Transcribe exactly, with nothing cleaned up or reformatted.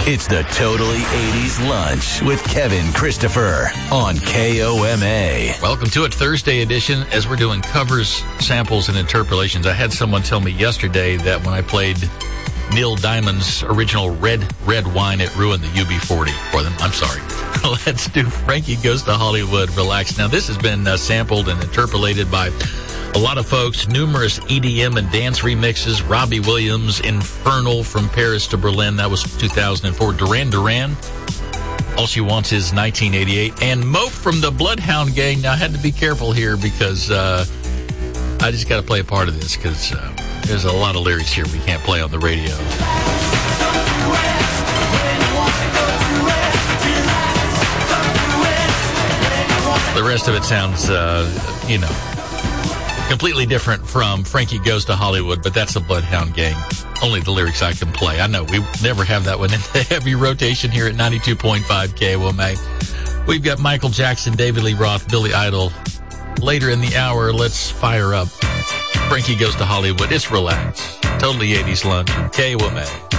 It's the Totally eighties Lunch with Kevin Christopher on K O M A. Welcome to it, Thursday edition. As we're doing covers, samples, and interpolations, I had someone tell me yesterday that when I played Neil Diamond's original Red Red Wine, it ruined the U B forty for them. I'm sorry. Let's do Frankie Goes to Hollywood, Relax. Now, this has been uh, sampled and interpolated by a lot of folks, numerous E D M and dance remixes. Robbie Williams, Infernal from Paris to Berlin. That was two thousand four. Duran Duran, All She Wants Is nineteen eighty-eight. And Mope from the Bloodhound Gang. Now, I had to be careful here because uh, I just got to play a part of this because uh, there's a lot of lyrics here we can't play on the radio. The rest of it sounds, uh, you know, completely different from Frankie Goes to Hollywood, but that's the Bloodhound Gang. Only the lyrics I can play. I know we never have that one in the heavy rotation here at ninety-two point five K O M A. We've got Michael Jackson, David Lee Roth, Billy Idol. Later in the hour, let's fire up Frankie Goes to Hollywood. It's Relax. Totally eighties Lunch. K O M A.